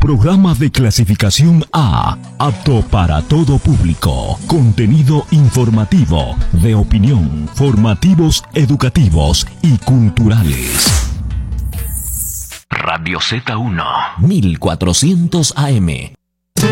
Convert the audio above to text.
Programa de clasificación A, apto para todo público. Contenido informativo, de opinión, formativos, educativos y culturales. Radio Z1, 1400 AM.